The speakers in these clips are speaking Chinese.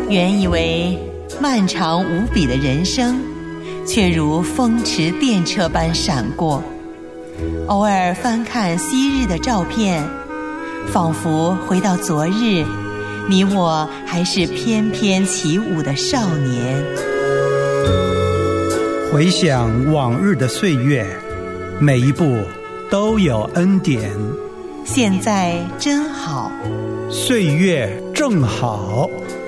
原以为漫长无比的人生，却如风驰电掣般闪过。偶尔翻看昔日的照片，仿佛回到昨日，你我还是翩翩起舞的少年。 回想往日的岁月，每一步都有恩典。 现在真好， 岁月正好。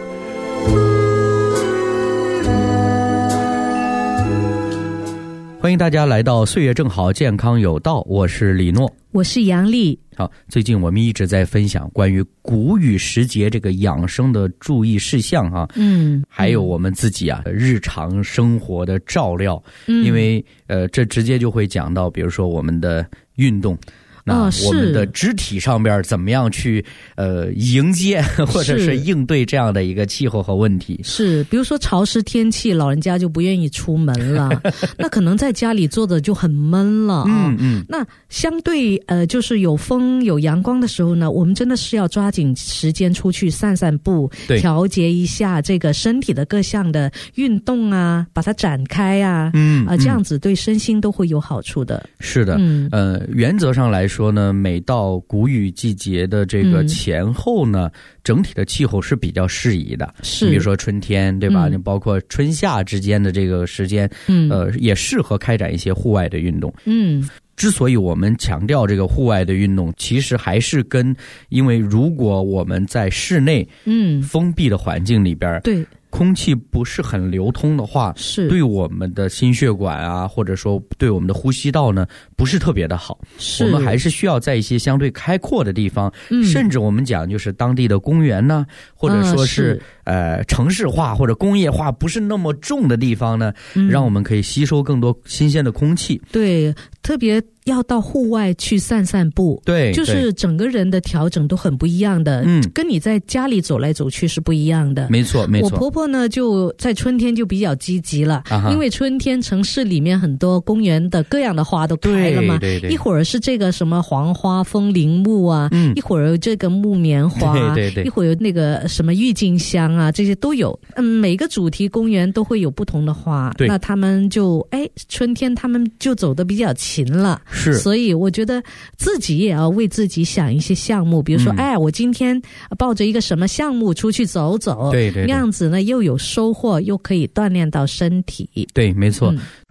欢迎大家来到岁月正好健康有道，我是李诺， 我是杨丽。 好，最近我们一直在分享关于谷雨时节这个养生的注意事项啊，还有我们自己啊日常生活的照料，因为这直接就会讲到，比如说我们的运动。那我们的肢体上边怎么样去迎接或者是应对这样的一个气候和问题？ 是，比如说潮湿天气，老人家就不愿意出门了，那可能在家里坐着就很闷了啊。那相对就是有风有阳光的时候呢，我们真的是要抓紧时间出去散散步，调节一下这个身体的各项的运动啊，把它展开啊，这样子对身心都会有好处的。 是的，原则上来说呢，每到谷雨季节的这个前后呢，整体的气候是比较适宜的。是，比如说春天，对吧？包括春夏之间的这个时间，也适合开展一些户外的运动。之所以我们强调这个户外的运动，其实还是因为如果我们在室内，封闭的环境里边，对。空气不是很流通的话，是对我们的心血管啊，或者说对我们的呼吸道呢，不是特别的好。我们还是需要在一些相对开阔的地方，甚至我们讲就是当地的公园呢，或者说是城市化或者工业化不是那么重的地方呢，让我们可以吸收更多新鲜的空气。对， 特别要到户外去散散步，对，就是整个人的调整都很不一样的，跟你在家里走来走去是不一样的。没错，没错。我婆婆呢，就在春天就比较积极了，因为春天城市里面很多公园的各样的花都开了嘛，对，一会儿是这个什么黄花风铃木啊，一会儿有这个木棉花，对，一会儿有那个什么郁金香啊，这些都有。每个主题公园都会有不同的花，那他们就春天他们就走得比较勤了。是，所以我觉得自己也要为自己想一些项目，比如说我今天抱着一个什么项目出去走走，对，那样子呢又有收获，又可以锻炼到身体。对，没错。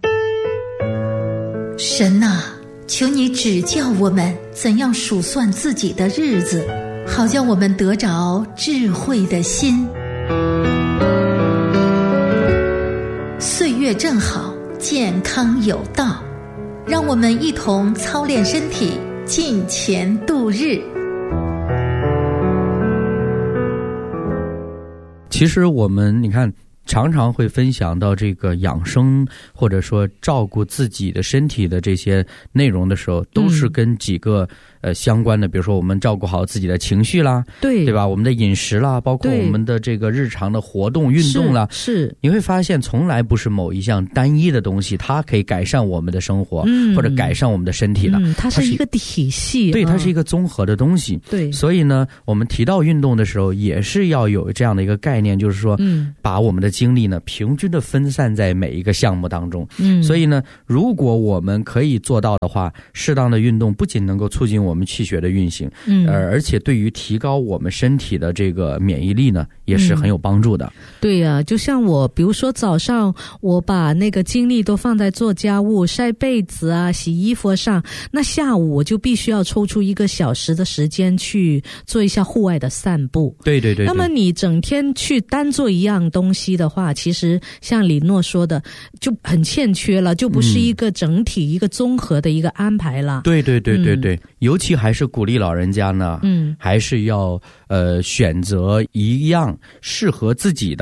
神啊，求你指教我们怎样数算自己的日子，好叫我们得着智慧的心。岁月正好，健康有道，让我们一同操练身体，尽前度日。 其实我们你看常常会分享到这个养生或者说照顾自己的身体的这些内容的时候，都是跟几个相关的，比如说我们照顾好自己的情绪啦，对吧？我们的饮食啦，包括我们的这个日常的活动运动啦，是你会发现从来不是某一项单一的东西它可以改善我们的生活，或者改善我们的身体的， 它是一个体系， 对，它是一个综合的东西。对，所以呢我们提到运动的时候也是要有这样的一个概念，就是说把我们的精力呢平均的分散在每一个项目当中。所以呢如果我们可以做到的话，适当的运动不仅能够促进我们气血的运行，而且对于提高我们身体的这个免疫力呢也是很有帮助的。对啊，就像我比如说早上我把那个精力都放在做家务晒被子啊洗衣服上，那下午我就必须要抽出1个小时的时间去做一下户外的散步。对对 对，那么你整天去单做一样东西的话，其实像李诺说的就很欠缺了，就不是一个整体一个综合的一个安排了。对对对对对，尤其还是鼓励老人家呢还是要选择一样适合自己的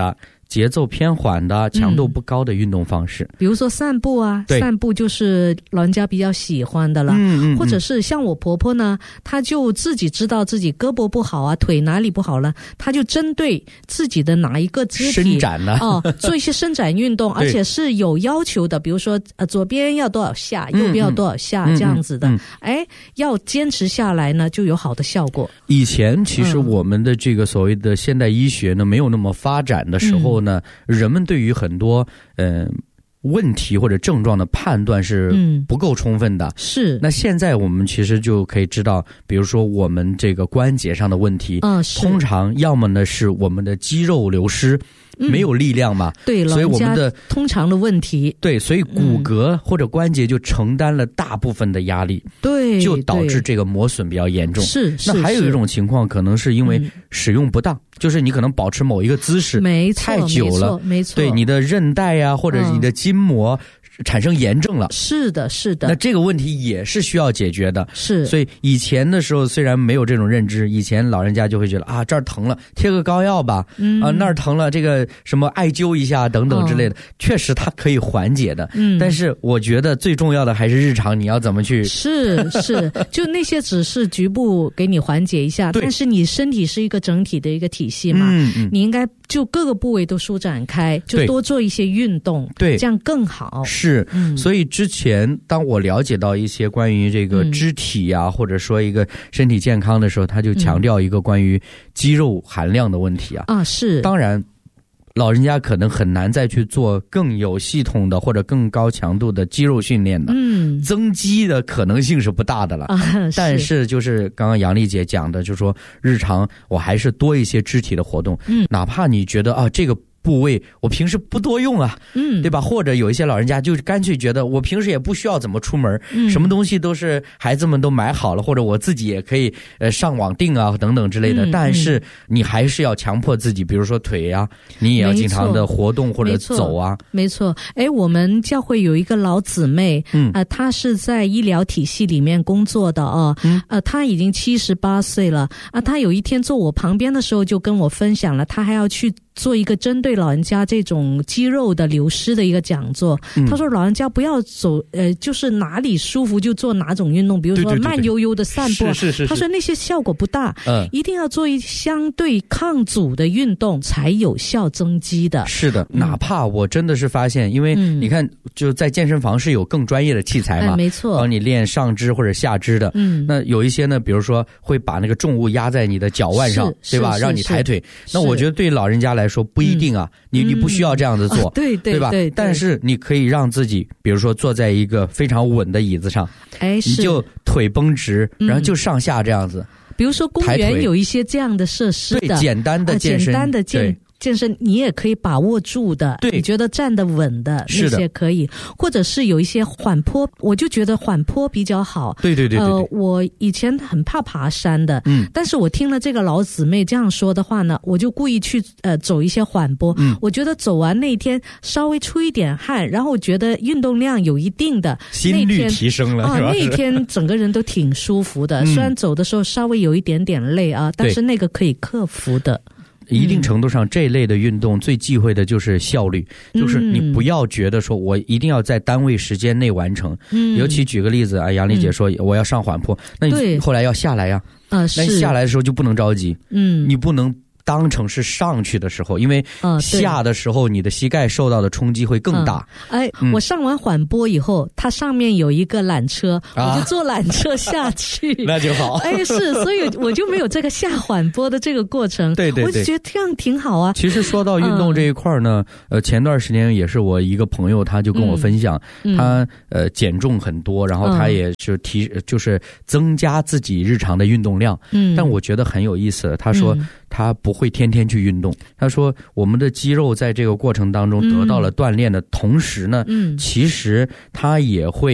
节奏偏缓的、强度不高的运动方式， 比如说散步啊，散步就是老人家比较喜欢的了。或者是像我婆婆呢，她就自己知道自己胳膊不好啊，腿哪里不好了，她就针对自己的哪一个肢体伸展呢， 做一些伸展运动，而且是有要求的，比如说左边要多少下，右边要多少下，这样子的。要坚持下来呢，就有好的效果。 以前其实我们的这个所谓的现代医学呢，没有那么发展的时候呢，人们对于很多问题或者症状的判断是不够充分的。 是。 那现在我们其实就可以知道，比如说我们这个关节上的问题，通常要么呢是我们的肌肉流失，没有力量嘛， 对， 所以我们的通常的问题， 对，所以骨骼或者关节就承担了大部分的压力， 对， 就导致这个磨损比较严重。 是。 那还有一种情况，可能是因为使用不当，就是你可能保持某一个姿势太久了， 没错， 对你的韧带呀，或者你的筋膜产生炎症了。 是的。 那这个问题也是需要解决的。 是。 所以以前的时候虽然没有这种认知，以前老人家就会觉得啊，这儿疼了贴个膏药吧，那儿疼了这个什么艾灸一下等等之类的，确实它可以缓解的。但是我觉得最重要的还是日常你要怎么去。 是，就那些只是局部给你缓解一下，但是你身体是一个整体的一个体系嘛，你应该就各个部位都舒展开，就多做一些运动，对，这样更好。 是。所以之前当我了解到一些关于这个肢体啊，或者说一个身体健康的时候，他就强调一个关于肌肉含量的问题啊。 是。 当然老人家可能很难再去做更有系统的或者更高强度的肌肉训练的，增肌的可能性是不大的了。但是就是刚刚杨丽姐讲的，就是说日常我还是多一些肢体的活动，哪怕你觉得这个部位我平时不多用啊，对吧？或者有一些老人家就干脆觉得我平时也不需要怎么出门，什么东西都是孩子们都买好了，或者我自己也可以上网订啊等等之类的。但是你还是要强迫自己，比如说腿啊，你也要经常的活动或者走啊。 没错。我们教会有一个老姊妹，她是在医疗体系里面工作的她已经78岁了她有一天坐我旁边的时候就跟我分享了，她还要去做一个针对老人家这种肌肉的流失的一个讲座。他说老人家不要走就是哪里舒服就做哪种运动，比如说慢悠悠的散步。 是。 他说那些效果不大，一定要做一相对抗阻的运动才有效增肌的。 是的。哪怕我真的是发现，因为你看就在健身房是有更专业的器材嘛， 没错， 帮你练上肢或者下肢的。那有一些呢，比如说会把那个重物压在你的脚腕上，对吧？让你抬腿。那我觉得对老人家来说不一定啊，你不需要这样子做，对吧？但是你可以让自己比如说坐在一个非常稳的椅子上，你就腿绷直，然后就上下这样子。 比如说公园有一些这样的设施的， 对，简单的健身， 健身你也可以把握住的，对，你觉得站得稳的那些可以，或者是有一些缓坡，我就觉得缓坡比较好。 对。 我以前很怕爬山的，但是我听了这个老姊妹这样说的话呢，我就故意去走一些缓坡。我觉得走完那天稍微出一点汗，然后我觉得运动量有一定的， 心率提升了那一天整个人都挺舒服的。虽然走的时候稍微有一点点累但是那个可以克服的。 一定程度上这类的运动最忌讳的就是效率，就是你不要觉得说我一定要在单位时间内完成。尤其举个例子杨丽姐说我要上缓坡，那你后来要下来呀，那你下来的时候就不能着急，你不能当成是上去的时候，因为下的时候你的膝盖受到的冲击会更大。 我上完缓坡以后，它上面有一个缆车，我就坐缆车下去。 那就好。 是，所以我就没有这个下缓坡的这个过程。 对， 我就觉得这样挺好啊。 其实说到运动这一块呢，前段时间也是我一个朋友，他就跟我分享，他减重很多，然后他也是就是增加自己日常的运动量。但我觉得很有意思，他说他不会天天去运动。他说我们的肌肉在这个过程当中得到了锻炼的同时呢，其实他也会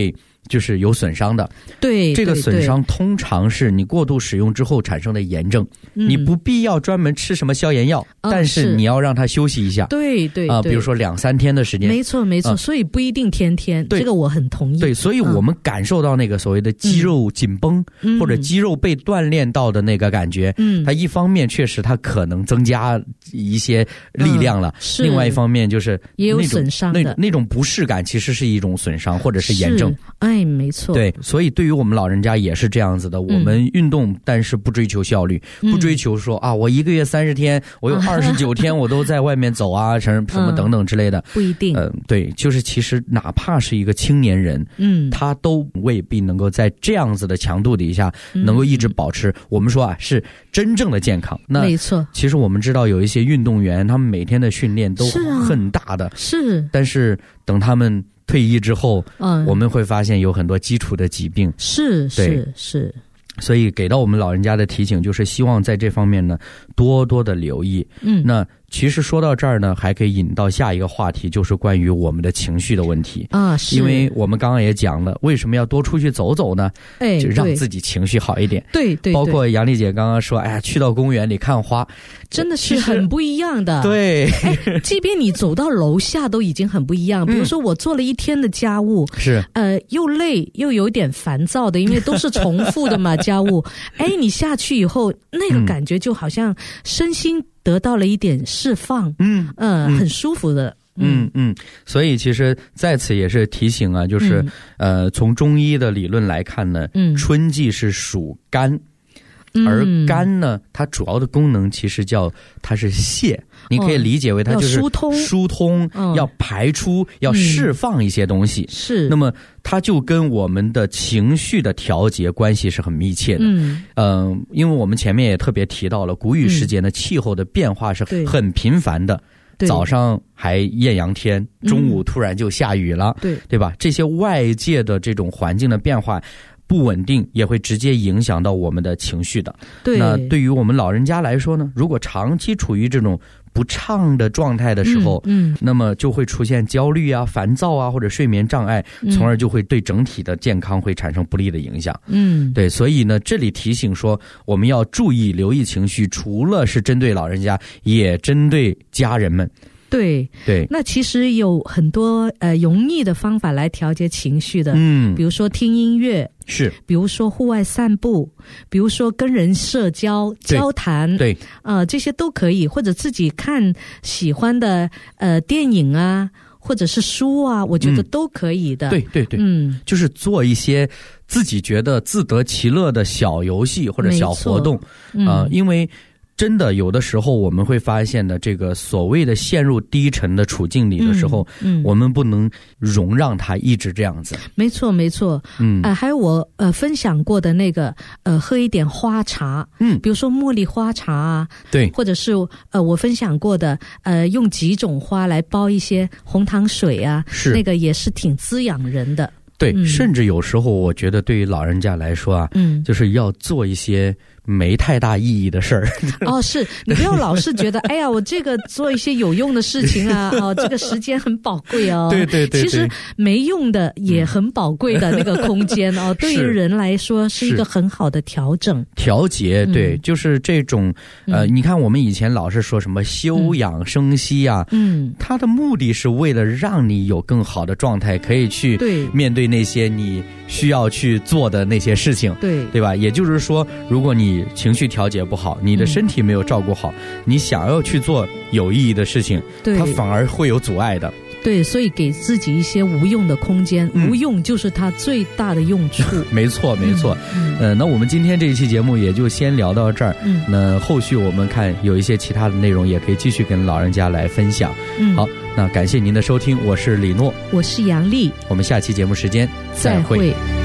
就是有损伤的。 对， 这个损伤通常是你过度使用之后产生的炎症，你不必要专门吃什么消炎药，但是你要让它休息一下。 对对比如说2-3天的时间。 没错没错，所以不一定天天，这个我很同意。 对，所以我们感受到那个所谓的肌肉紧绷，或者肌肉被锻炼到的那个感觉，它一方面确实它可能增加一些力量了，另外一方面就是也有损伤的那种不适感，其实是一种损伤或者是炎症。 哎，没错。 对，所以对于我们老人家也是这样子的，我们运动但是不追求效率，不追求说我1个月30天，我有29天我都在外面走啊，什么等等之类的， 不一定。 对，就是其实哪怕是一个青年人，他都未必能够在这样子的强度底下能够一直保持我们说是真正的健康。那没错， 其实我们知道有一些运动员他们每天的训练都很大的， 是， 但是等他们退役之后，我们会发现有很多基础的疾病。 是， 所以给到我们老人家的提醒就是希望在这方面呢多多的留意。那其实说到这儿呢，还可以引到下一个话题，就是关于我们的情绪的问题是， 因为我们刚刚也讲了，为什么要多出去走走呢？就让自己情绪好一点。 对， 包括杨丽姐刚刚说，去到公园里看花， 真的是很不一样的。 对， 即便你走到楼下都已经很不一样。比如说我做了一天的家务， 是又累又有点烦躁的，因为都是重复的嘛家务。你下去以后，那个感觉就好像身心得到了一点释放，很舒服的。 所以其实在此也是提醒啊，就是从中医的理论来看呢，春季是属肝。而肝呢，它主要的功能其实它是泄，你可以理解为它就是疏通，要排出，要释放一些东西。 是， 那么它就跟我们的情绪的调节关系是很密切的。因为我们前面也特别提到了，谷雨时节呢，气候的变化是很频繁的。早上还艳阳天，中午突然就下雨了，对吧？这些外界的这种环境的变化不稳定，也会直接影响到我们的情绪的。那对于我们老人家来说呢，如果长期处于这种不畅的状态的时候，那么就会出现焦虑啊、烦躁啊，或者睡眠障碍，从而就会对整体的健康会产生不利的影响。对，所以呢，这里提醒说，我们要注意留意情绪，除了是针对老人家，也针对家人们。 对，那其实有很多容易的方法来调节情绪的，比如说听音乐， 是， 比如说户外散步，比如说跟人社交交谈， 对， 这些都可以，或者自己看喜欢的电影啊，或者是书啊，我觉得都可以的。 对，就是做一些自己觉得自得其乐的小游戏或者小活动，因为真的有的时候我们会发现的，这个所谓的陷入低沉的处境里的时候，我们不能容让它一直这样子。 没错。还有我分享过的那个喝一点花茶，比如说茉莉花茶啊， 对， 或者是我分享过的用几种花来煲一些红糖水啊，是，那个也是挺滋养人的。 对，甚至有时候我觉得对于老人家来说啊，就是要做一些没太大意义的事儿。 是，你不要老是觉得，哎呀，我这个做一些有用的事情啊，这个时间很宝贵哦。对，其实没用的也很宝贵的那个空间对于人来说是一个很好的调节。对，就是这种你看我们以前老是说什么休养生息啊，它的目的是为了让你有更好的状态，可以去面对那些你需要去做的那些事情，对吧？也就是说，如果你情绪调节不好，你的身体没有照顾好，你想要去做有意义的事情，它反而会有阻碍的。 对，所以给自己一些无用的空间，无用就是它最大的用处。 没错。那我们今天这一期节目也就先聊到这儿。那后续我们看有一些其他的内容，也可以继续跟老人家来分享。好，那感谢您的收听，我是李诺， 我是杨丽， 我们下期节目时间再会。